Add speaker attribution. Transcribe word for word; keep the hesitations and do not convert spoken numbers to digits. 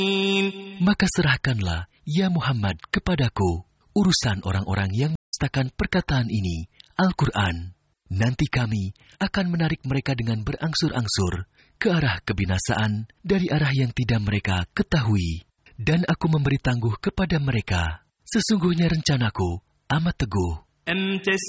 Speaker 1: Maka serahkanlah, ya Muhammad, kepadaku urusan orang-orang yang mendustakan perkataan ini, Al-Quran. Nanti kami akan menarik mereka dengan berangsur-angsur ke arah kebinasaan dari arah yang tidak mereka ketahui. Dan aku memberi tangguh kepada mereka. Sesungguhnya rencanaku amat teguh.
Speaker 2: أم